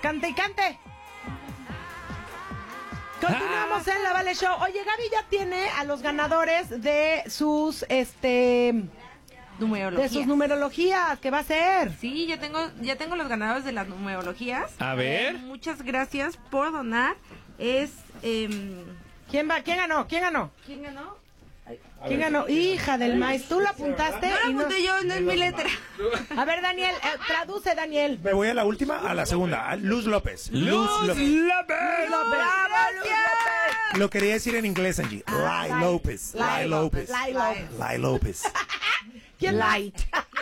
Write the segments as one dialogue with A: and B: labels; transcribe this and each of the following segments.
A: Cante y cante. Continuamos en La Vale Show. Oye, Gaby ya tiene a los ganadores de sus,
B: numerologías.
A: de sus numerologías, ¿qué va a ser?
B: Sí, ya tengo los ganadores de las numerologías.
C: A ver.
B: Muchas gracias por donar. Es,
A: ¿Quién va? ¿Quién ganó? ¿Quién ganó?
B: ¿quién ganó?
A: ¿Quién ganó? Hija del maíz, tú lo apuntaste.
B: No lo apunté yo, no es mi letra.
A: A ver, Daniel, traduce, Daniel.
D: Me voy a la última, a la segunda. A Luz López.
C: Luz López.
A: ¡Bravo, Luz López!
D: Lo quería decir en inglés, Angie. Lai López. Lai López.
A: Lai López.
D: Lai López.
A: ¿Quién
B: Light.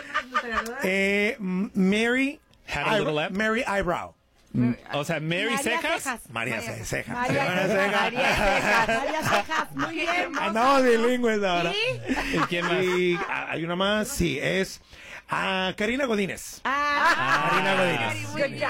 D: Mary.
C: Had a little lap.
D: Mary Eyebrow.
C: O sea, Mary
A: María
C: Cejas.
D: María Cejas.
A: María Cejas. María Cejas. Muy bien.
D: Andamos bilingües ahora.
C: ¿Y quién más?
D: Y hay una más, sí, es Karina Godínez. Karina Godínez.
B: Muy bien.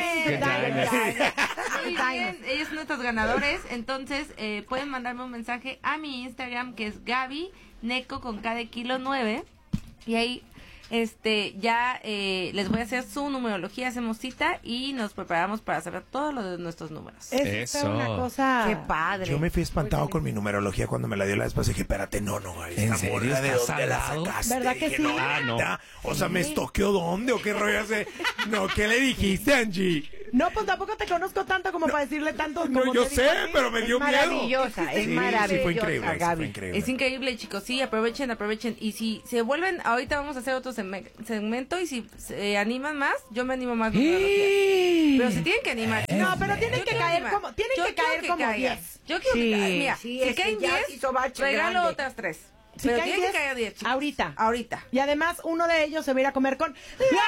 B: Muy bien, ellos son nuestros ganadores. Entonces, pueden mandarme un mensaje a mi Instagram, que es Gaby Neco con K de kilo 9. Y ahí ya les voy a hacer su numerología, hacemos cita y nos preparamos para saber todo lo de nuestros números.
A: Eso.
C: Eso.
A: Una cosa.
B: Qué padre.
D: Yo me fui espantado con mi numerología cuando me la dio la esposa y dije, espérate, no,
C: ¿En
D: esta
C: serio?
D: morra, ¿de
C: ¿Estás
D: dónde la
C: salado?
D: sacaste?
A: ¿Verdad que
D: Dije,
A: sí?
C: No.
D: neta. O sea, ¿me estoqueó dónde o qué rollo hace? No, ¿qué le dijiste, Angie?
A: No, pues tampoco te conozco tanto como para decirle tanto.
D: No,
A: como
D: yo
A: te digo
D: sé,
A: a ti.
D: pero me dio miedo.
B: maravillosa, es
D: Sí,
B: maravillosa,
D: sí, fue increíble, sí,
B: Gaby.
D: fue increíble.
B: Es increíble, chicos. Sí, aprovechen. Y si se vuelven, ahorita vamos a hacer otro segmento. Y si se animan más, yo me animo más. Pero se tienen que animar.
A: No, pero tienen
B: Yo
A: que
B: quiero
A: caer
B: animar.
A: como, tienen
B: Yo
A: que
B: quiero
A: caer como
B: caigan.
A: 10.
B: Yo quiero que caigan. Mira,
E: sí,
B: si
E: es que
B: caen
E: ya
B: 10,
E: hizo bache
B: regalo
E: grande.
B: otras 3.
A: Si
B: Pero
A: caen
B: tienen que
A: 10,
B: caer 10, chicos.
A: ahorita.
B: Ahorita.
A: Y además, uno de ellos se va a ir a comer con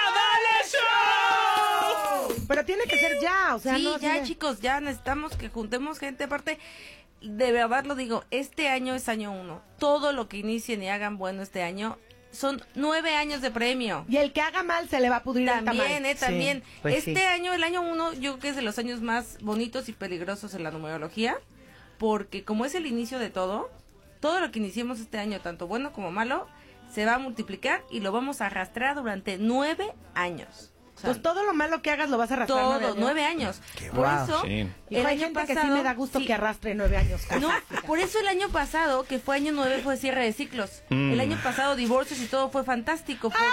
C: ¡La Vale Show!
A: Pero tiene que ser ya, o sea,
B: Sí,
A: no así
B: ya,
A: de-
B: chicos, ya necesitamos que juntemos gente. Aparte, de verdad lo digo, este año es año 1. Todo lo que inicien y hagan bueno este año son 9 años de premio.
A: Y el que haga mal se le va a pudrir el tamal.
B: También, también.
E: Sí, pues
B: este
E: sí.
B: año, el año 1, yo creo que es de los años más bonitos y peligrosos en la numerología, porque como es el inicio de todo lo que iniciemos este año, tanto bueno como malo, se va a multiplicar y lo vamos a arrastrar durante 9 años. O sea,
A: Pues todo lo malo que hagas lo vas a arrastrar.
B: todo, 9 años.
D: Qué
B: Por
E: guau.
B: eso,
C: Sí.
A: Hijo,
B: el
A: hay
B: año
A: gente
B: pasado...
A: que sí me da gusto
B: sí.
A: que arrastre 9 años.
B: No, por eso el año pasado, que fue año 9, fue cierre de ciclos. El año pasado, divorcios y todo fue fantástico. Porque...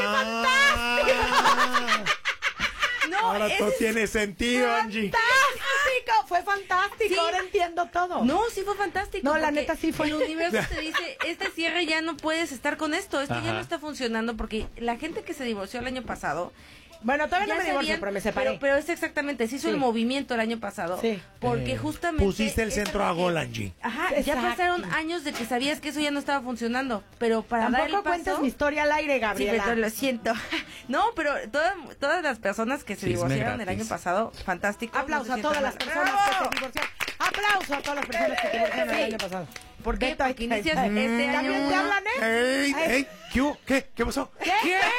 B: No,
D: Ahora
B: ese
D: todo
B: es-
D: tiene sentido, Angie.
A: ¡Fantástico! Fue fantástico,
B: Sí.
A: ahora entiendo todo.
B: No, sí fue fantástico.
A: No, la
B: porque
A: neta sí fue.
B: El universo te dice, este cierre ya no puedes estar con esto, esto ya
C: Ajá.
B: no está funcionando, porque la gente que se divorció el año pasado...
A: Bueno, todavía
B: ya
A: no me divorcio,
B: sabían,
A: pero me separé.
B: pero es exactamente, se hizo
A: Sí.
B: el movimiento el año pasado,
A: Sí.
B: porque justamente...
D: Pusiste el
B: eso
D: centro
B: es
D: a
B: lo que-
D: gol, Angie.
B: Ajá,
A: Exacto.
B: ya pasaron años de que sabías que eso ya no estaba funcionando, pero para dar el
A: Tampoco
B: paso...
A: cuentes mi historia al aire,
B: Sí,
A: Gabriela.
B: pero lo siento. No, pero todas las personas que se
C: Chisme
B: divorciaron el
C: gratis.
B: año pasado, fantástico.
A: Aplauso
B: no
A: a
B: se
A: todas las
B: sientan
A: personas
B: mal.
A: que
B: ¡Bravo!
A: se divorciaron. Aplauso a todas las personas que se divorciaron el año pasado.
B: ¿Por qué?
A: Beto, ahí
B: Porque
A: está.
B: inicias este año...
A: ¿También te hablan,
D: ¡Ey! ¡Ey! ¿Qué hubo? ¿Qué pasó?
A: ¿Qué?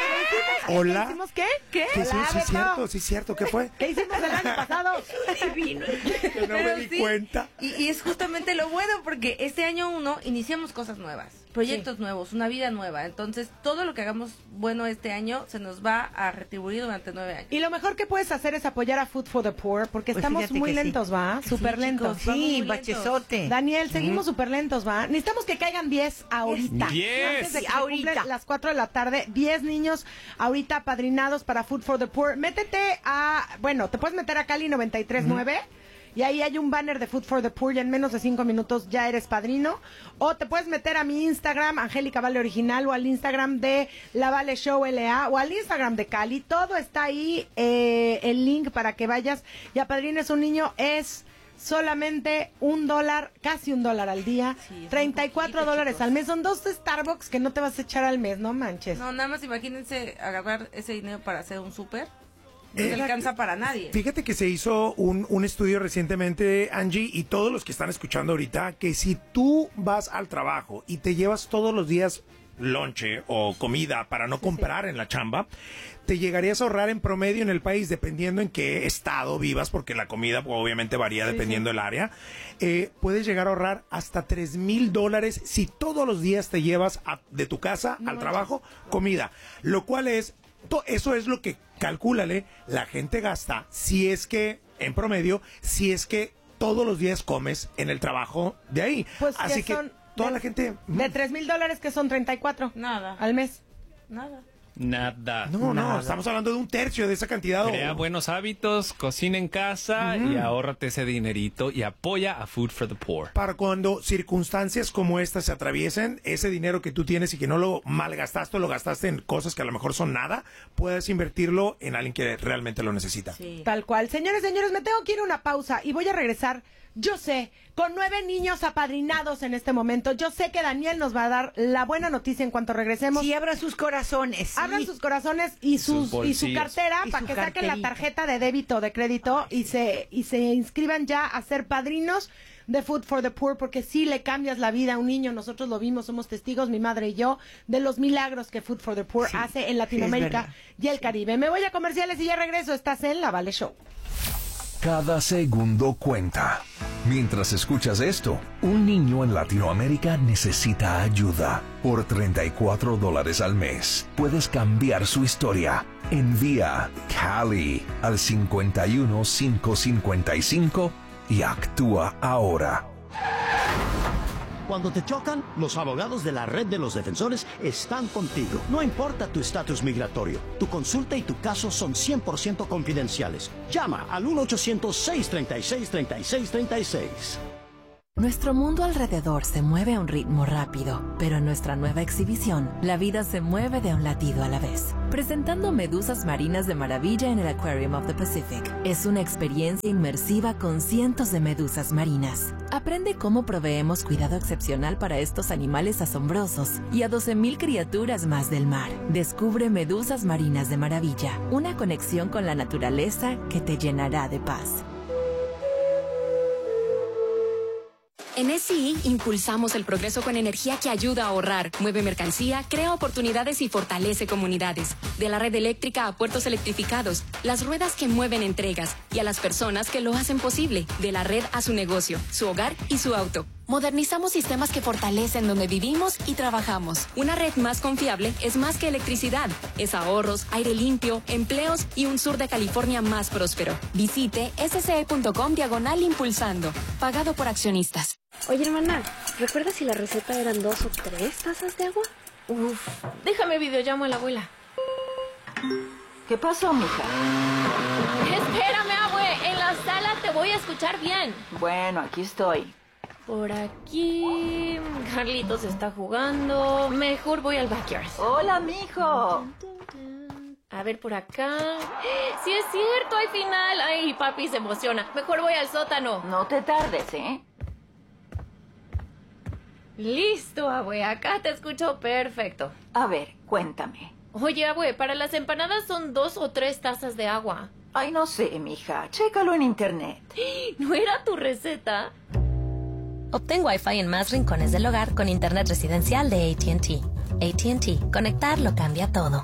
D: Hola.
A: ¿Hicimos qué? ¿Qué?
D: Sí, sí,
A: Hola,
D: sí,
A: Beto.
D: cierto, sí, cierto. ¿Qué fue?
A: ¿Qué hicimos el año pasado?
D: Que no me
B: Pero
D: di
B: sí,
D: cuenta.
B: Y es justamente lo bueno, porque este año 1 iniciamos cosas nuevas, proyectos nuevos, una vida nueva. Entonces, todo lo que hagamos bueno este año se nos va a retribuir durante 9 años.
A: Y lo mejor que puedes hacer es apoyar a Food for the Poor, porque
E: Pues
A: estamos
E: fíjate
A: muy
E: que sí.
A: lentos, ¿va? Súper lentos.
B: chicos, vamos muy
E: Sí,
B: lentos.
E: bachezote.
A: Daniel, seguimos súper lentos, ¿va? Necesitamos que caigan 10 ahorita.
C: 10.
A: Antes de que
E: Sí,
A: se
E: ahorita.
A: cumplan las 4 de la tarde, 10 niños ahorita apadrinados para Food for the Poor. Métete te puedes meter a Cali 93.9 y ahí hay un banner de Food for the Poor y en menos de 5 minutos ya eres padrino. O te puedes meter a mi Instagram, Angélica Vale Original, o al Instagram de La Vale Show LA, o al Instagram de Cali. Todo está ahí, el link para que vayas y apadrines un niño. Es solamente $1, casi $1 al día,
B: Sí, es
A: 34
B: muy poquito,
A: dólares
B: chicos.
A: al mes. Son 2 Starbucks que no te vas a echar al mes, no manches.
B: No, nada más imagínense agarrar ese dinero para hacer un súper. No
D: Eh,
B: te alcanza para nadie.
D: Fíjate que se hizo un estudio recientemente, Angie, y todos los que están escuchando ahorita, que si tú vas al trabajo y te llevas todos los días lonche o comida para no comprar en la chamba, te llegarías a ahorrar en promedio en el país, dependiendo en qué estado vivas, porque la comida pues, obviamente varía dependiendo del área, puedes llegar a ahorrar hasta $3,000 si todos los días te llevas de tu casa al trabajo comida, lo cual es... Eso es lo que calcúlale, la gente gasta, si es que, en promedio, si es que todos los días comes en el trabajo de ahí.
A: Pues
D: así que toda la gente...
A: De $3,000 que son 34.
B: Nada.
A: Al mes.
B: Nada.
C: Nada.
D: No, estamos hablando de un tercio de esa cantidad.
C: Crea buenos hábitos, cocina en casa y ahórrate ese dinerito y apoya a Food for the Poor.
D: Para cuando circunstancias como estas se atraviesen, ese dinero que tú tienes y que no lo malgastaste o lo gastaste en cosas que a lo mejor son nada, puedes invertirlo en alguien que realmente lo necesita.
B: Sí.
A: Tal cual. Señores, me tengo que ir a una pausa y voy a regresar. Yo sé, con 9 niños apadrinados en este momento, yo sé que Daniel nos va a dar la buena noticia en cuanto regresemos.
E: Sí, abran sus corazones. Sí.
A: Abran sus corazones y su cartera
E: Y
A: para
E: su
A: que saquen la
E: carterita.
A: tarjeta de débito o de crédito y se inscriban ya a ser padrinos de Food for the Poor, porque sí le cambias la vida a un niño. Nosotros lo vimos, somos testigos, mi madre y yo, de los milagros que Food for the Poor
E: Sí,
A: hace en
E: es
A: Latinoamérica
E: verdad.
A: y el Caribe. Me voy a comerciales y ya regreso. Estás en La Vale Show.
F: Cada segundo cuenta. Mientras escuchas esto, un niño en Latinoamérica necesita ayuda. Por $34 al mes, puedes cambiar su historia. Envía Cali al 51555 y actúa ahora.
G: Cuando te chocan, los abogados de la Red de los Defensores están contigo. No importa tu estatus migratorio, tu consulta y tu caso son 100% confidenciales. Llama al 1-800-636-3636.
H: Nuestro mundo alrededor se mueve a un ritmo rápido, pero en nuestra nueva exhibición, la vida se mueve de un latido a la vez. Presentando medusas marinas de maravilla en el Aquarium of the Pacific. Es una experiencia inmersiva con cientos de medusas marinas. Aprende cómo proveemos cuidado excepcional para estos animales asombrosos y a 12,000 criaturas más del mar. Descubre Medusas Marinas de Maravilla, una conexión con la naturaleza que te llenará de paz.
I: En SCE impulsamos el progreso con energía que ayuda a ahorrar, mueve mercancía, crea oportunidades y fortalece comunidades. De la red eléctrica a puertos electrificados, las ruedas que mueven entregas y a las personas que lo hacen posible. De la red a su negocio, su hogar y su auto. Modernizamos sistemas que fortalecen donde vivimos y trabajamos. Una red más confiable es más que electricidad. Es ahorros, aire limpio, empleos y un sur de California más próspero. Visite sce.com/impulsando. Pagado por accionistas.
J: Oye, hermana, ¿recuerdas si la receta eran 2 o 3 tazas de agua? Uf, déjame videollamo a la abuela.
E: ¿Qué pasó, mija?
J: Espérame, abue, en la sala te voy a escuchar bien.
E: Bueno, aquí estoy.
J: Por aquí... Carlitos está jugando. Mejor voy al backyard.
E: Hola, mijo.
J: A ver, por acá... ¡Sí es cierto! ¡Hay final! ¡Ay, papi se emociona! Mejor voy al sótano.
E: No te tardes, ¿eh?
J: Listo, abue. Acá te escucho perfecto.
E: A ver, cuéntame.
J: Oye, abue, para las empanadas son 2 o 3 tazas de agua.
E: Ay, no sé, mija. Chécalo en internet.
J: ¿No era tu receta?
K: Obtén Wi-Fi en más rincones del hogar con internet residencial de AT&T. AT&T. Conectar lo cambia todo.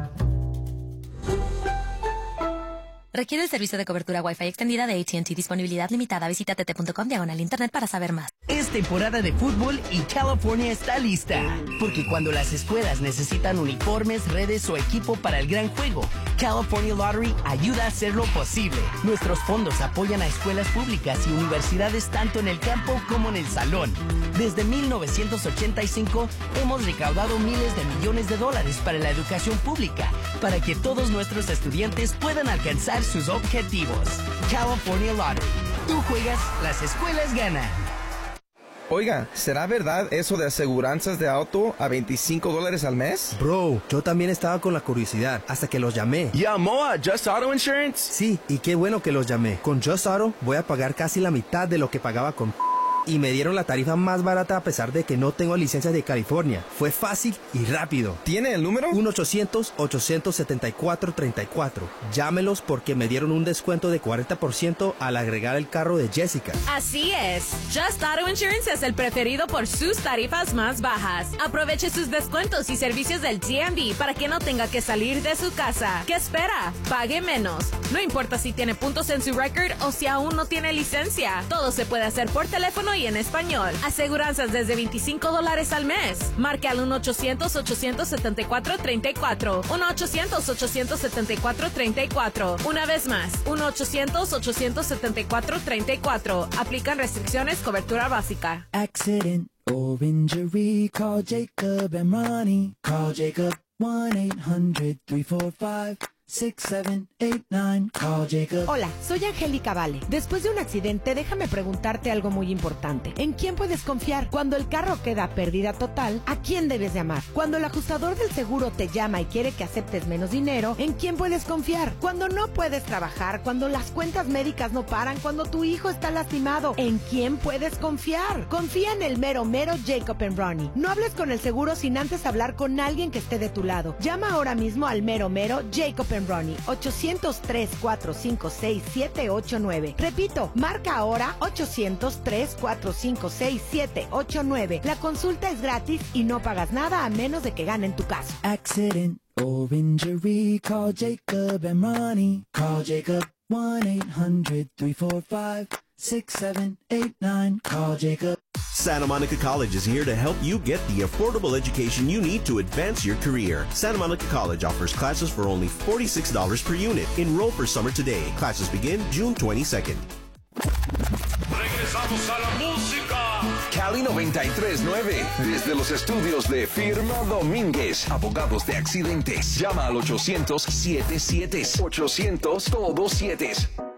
K: Requiere el servicio de cobertura Wi-Fi extendida de AT&T. Disponibilidad limitada. Visita tt.com/internet para saber más.
L: Es temporada de fútbol y California está lista. Porque cuando las escuelas necesitan uniformes, redes o equipo para el gran juego, California Lottery ayuda a hacerlo posible. Nuestros fondos apoyan a escuelas públicas y universidades tanto en el campo como en el salón. Desde 1985 hemos recaudado miles de millones de dólares para la educación pública, para que todos nuestros estudiantes puedan alcanzar sus objetivos. California Lottery. Tú juegas, las escuelas ganan.
M: Oiga, ¿será verdad eso de aseguranzas de auto a $25 al mes?
N: Bro, yo también estaba con la curiosidad hasta que los llamé.
M: ¿Llamó a Just Auto Insurance?
N: Sí, y qué bueno que los llamé. Con Just Auto voy a pagar casi la mitad de lo que pagaba con... Y me dieron la tarifa más barata a pesar de que no tengo licencia de California. Fue fácil y rápido.
M: ¿Tiene el número?
N: 1-800-874-34. Llámelos porque me dieron un descuento de 40% al agregar el carro de Jessica.
O: Así es. Just Auto Insurance es el preferido por sus tarifas más bajas. Aproveche sus descuentos y servicios del DMV para que no tenga que salir de su casa. ¿Qué espera? Pague menos. No importa si tiene puntos en su record o si aún no tiene licencia. Todo se puede hacer por teléfono y en español. Aseguranzas desde $25 al mes. Marque al 1-800-874-34. 1-800-874-34. Una vez más, 1-800-874-34. Aplican restricciones, cobertura básica.
P: Accident or injury, call Jacob and Ronnie. Call Jacob 1-800-345-6789. Call Jacob.
A: Hola, soy Angélica Vale. Después de un accidente, déjame preguntarte algo muy importante. ¿En quién puedes confiar? Cuando el carro queda pérdida total, ¿a quién debes llamar? Cuando el ajustador del seguro te llama y quiere que aceptes menos dinero, ¿en quién puedes confiar? Cuando no puedes trabajar, cuando las cuentas médicas no paran, cuando tu hijo está lastimado, ¿en quién puedes confiar? Confía en el mero Jacob & Ronnie. No hables con el seguro sin antes hablar con alguien que esté de tu lado. Llama ahora mismo al mero Jacob & Ronnie. 800-345-6789. Repito, marca ahora 800-345-6789. La consulta es gratis y no pagas nada a menos de que ganen tu caso.
P: Accident or injury, call Jacob and Ronnie. Call Jacob 1-800-345-6789. Call Jacob.
Q: Santa Monica College is here to help you get the affordable education you need to advance your career. Santa Monica College offers classes for only $46 per unit. Enroll for summer today. Classes begin June 22nd.
F: Regresamos a la música. Cali 93.9. Desde los estudios de Firma Domínguez, abogados de accidentes. Llama al 800-77. 800 todos 7.